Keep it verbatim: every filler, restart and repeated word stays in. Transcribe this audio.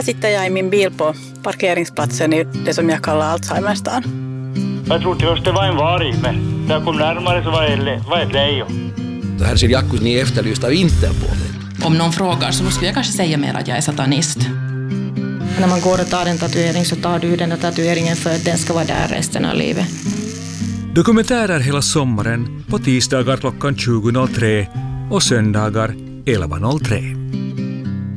sitter jag i min bil på parkeringsplatsen i det som jag kallar Alzheimerstan. Jag trodde först det var en varg, men när jag kom närmare så var det, var det ett lejon. Det här Sirjakkus ni efterlyst av Interpol. Om någon frågar så skulle jag kanske säga mer att jag är satanist. När man går och tar en tatuering så tar du den där tatueringen för att den ska vara där resten av livet. Dokumentärer hela sommaren på tisdagar klockan tjugo noll tre och söndagar elva noll tre.